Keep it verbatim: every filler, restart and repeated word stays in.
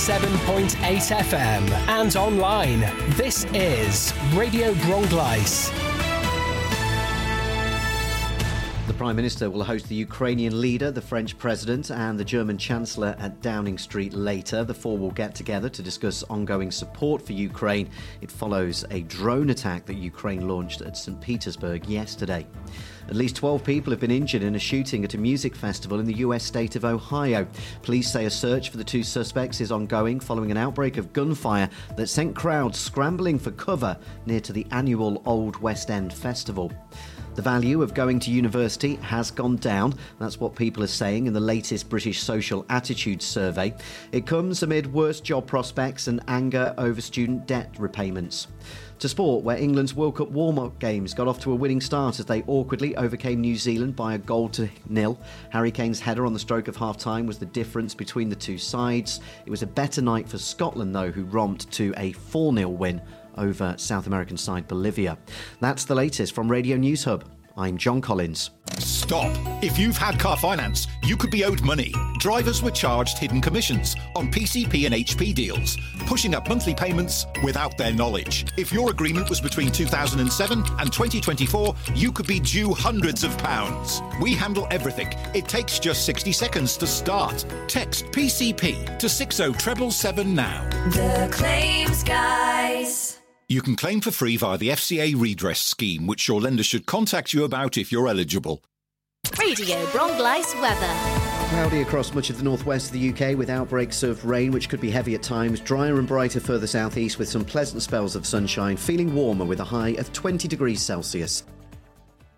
ninety-seven point eight F M and online. This is Radio Bronglais. The Prime Minister will host the Ukrainian leader, the French President and the German Chancellor at Downing Street later. The four will get together to discuss ongoing support for Ukraine. It follows a drone attack that Ukraine launched at Saint Petersburg yesterday. At least twelve people have been injured in a shooting at a music festival in the U S state of Ohio. Police say a search for the two suspects is ongoing following an outbreak of gunfire that sent crowds scrambling for cover near to the annual Old West End Festival. The value of going to university has gone down. That's what people are saying in the latest British Social Attitudes Survey. It comes amid worse job prospects and anger over student debt repayments. To sport, where England's World Cup warm-up games got off to a winning start as they awkwardly overcame New Zealand by a goal to nil. Harry Kane's header on the stroke of half-time was the difference between the two sides. It was a better night for Scotland, though, who romped to a four nil win over South American side Bolivia. That's the latest from Radio News Hub. I'm John Collins. Stop. If you've had car finance, you could be owed money. Drivers were charged hidden commissions on P C P and H P deals, pushing up monthly payments without their knowledge. If your agreement was between two thousand seven and twenty twenty-four, you could be due hundreds of pounds. We handle everything. It takes just sixty seconds to start. Text P C P to six oh seven seven now. The Claims Guys. You can claim for free via the F C A redress scheme, which your lender should contact you about if you're eligible. Radio Bronglais weather. Cloudy across much of the northwest of the U K with outbreaks of rain, which could be heavy at times. Drier and brighter further southeast with some pleasant spells of sunshine. Feeling warmer with a high of twenty degrees Celsius.